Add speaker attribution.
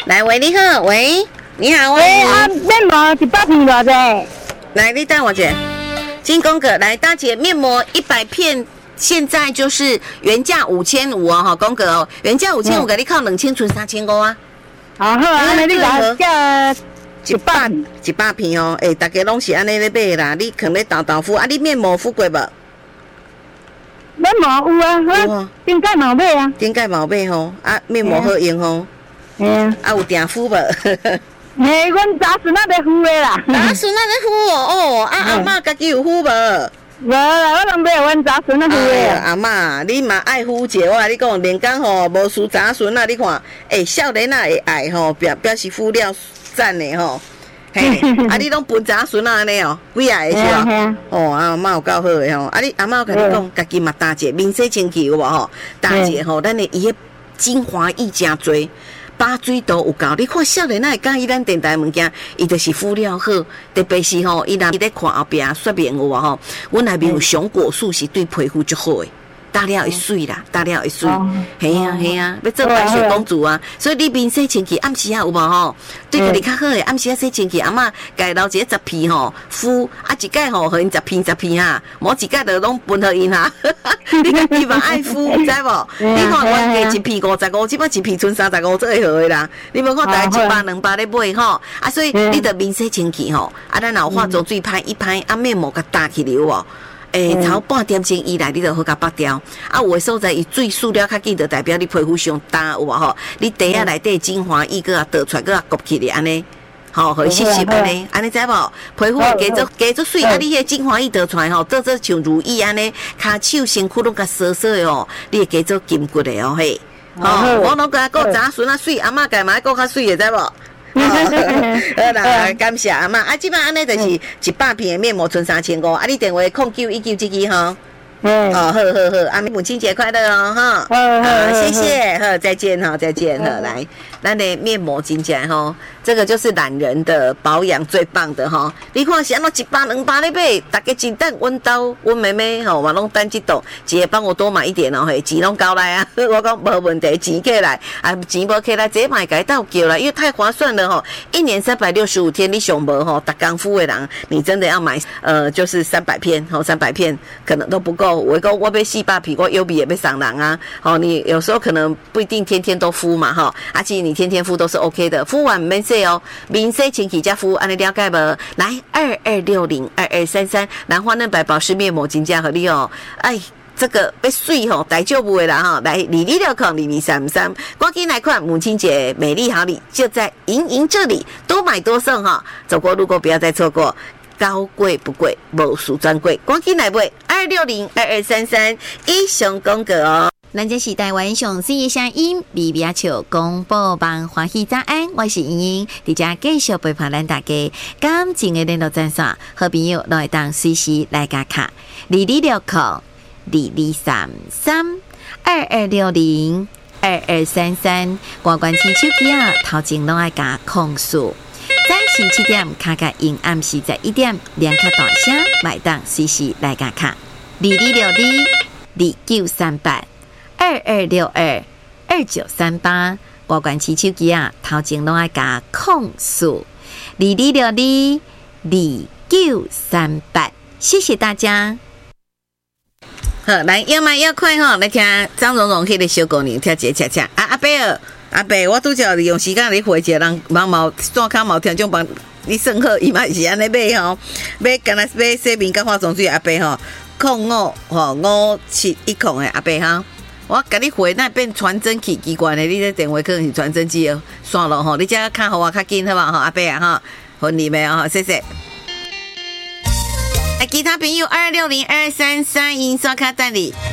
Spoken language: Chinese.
Speaker 1: 来，喂，你好，喂，你好，
Speaker 2: 喂，面膜100片多少？
Speaker 1: 来，你等我姐，金公哥，来，大姐，面膜100片。现在就是原价5500哦，哈，公哥哦，原价5500，给你扣2000，存3500啊。
Speaker 2: 好，安尼你甲价
Speaker 1: 100片哦，大家拢是安尼咧买啦。你可能豆腐啊，你面膜敷过无？
Speaker 2: 面膜有啊，我顶盖毛买啊。
Speaker 1: 顶盖毛买吼，啊，面膜好用吼。啊，有定敷无？
Speaker 2: 嘿，阮早孙仔在敷的啦。
Speaker 1: 早孙仔在敷哦，阿嬷家己有敷无？
Speaker 2: 无啦，我拢买阮早孙仔敷的。
Speaker 1: 阿嬷，你嘛爱敷者，我你讲，连讲吼无输早孙啊，你看，少年仔会爱吼，表示敷料赞的吼。嘿，啊，你拢分早孙啊安尼哦，几啊个是哦？哦，阿嬷有够好的吼，啊，你阿嬷有甲你讲，家己嘛打者面洗清气有无吼？打者吼，咱的伊个精华液真多。把水都有够，你看少年仔会介意咱电台物件，伊就是敷料好，特别是吼，伊若咧看后壁说明有无吼，阮内面有熊果素是对皮肤足好诶。打了会水啦，打了会水，系啊系啊，要做白雪公主啊！所以你面洗清气，暗时啊有无吼？对家己较好诶，暗时啊洗清气，阿嬷家留一个10片吼敷，啊一盖吼互因10片啊，无一盖就拢分互因啊。你家己嘛爱敷，知无？你看原价1片55，即摆1片剩35做会好诶啦。你无看大概100、200咧买吼，啊所以你着面洗清气吼，啊咱若有化妆水拍一拍，啊面膜甲搭起来有无？头半点钟以内，你就好甲拔掉。啊，有诶所在伊水塑料较紧，就代表你皮肤上干有无吼？你底下内底精华液个啊倒出来个啊焗起来安尼，吼，互伊湿湿安尼，安尼知无？皮肤加做水，啊，你迄精华液倒出来吼，做像乳液安尼，骹手身躯拢甲湿湿诶哦，你会加做筋骨诶哦嘿。吼，我拢甲讲早孙啊水，阿嬷家嘛讲较水诶，知无？好啦，感谢阿嬷。啊，即摆安尼就是100片的面膜存3500，啊，你电话0919这支吼。好，阿母亲节快乐哦，哈。好，谢谢，好，再见哈，再见哈。来，咱的面膜真正吼，这个就是懒人的保养最棒的哈。你看是安怎100、200咧买，大家真等阮兜阮妹妹吼，嘛拢等这档，姐帮我多买一点哦，嘿，钱拢交来啊。我讲无问题，钱起来，啊，钱无起来，这买改倒叫啦，因为太划算了吼。1年365天，你上无吼，打工夫的人，你真的要买就是300片，吼，300片可能都不够。我讲我要400片，我有比也要送人啊。好，你有时候可能不一定天天都敷嘛，哈。而且你天天敷都是 OK 的，敷完免洗哦，面洗清气加敷，安尼了解无？来22602233，兰花嫩白保湿面膜金价合理哦，哎。这个要水吼，大丈夫的啦哈！来22602233，赶紧来看母亲节美丽好礼，就在莹这里，多买多送哈！走过路过不要再错过。高贵不贵，无输专柜，赶紧来买2602233，以上公告哦。
Speaker 3: 咱这是台湾上水的声音，微微笑公布帮欢喜早安，我是莹莹，伫遮继续陪伴咱大家。感情的联络专线，好朋友都会当随时来加卡22602233，关关亲手机啊，头前拢爱加控诉。早上7点，卡卡因暗时在1点，两卡大声，买当随时来加卡2262293822622938，关关起手机啊，头前拢爱加控诉22622938，谢谢大家。
Speaker 1: 好，来要慢要快哈，来听张蓉蓉迄个小姑娘跳一个恰啊，阿伯，我拄则利用时间咧回一个人，毛线卡毛听种帮你算好，伊嘛是安尼买吼，买干那买洗面甲化妆水阿伯吼，055710的阿伯哈，我甲你回那变传真去奇怪的，你这电话可能是传真机哦，算了吼，你这卡互我较紧好不好？阿伯啊哈，婚礼没有哈，谢谢。其他朋友2602233，银刷卡等你。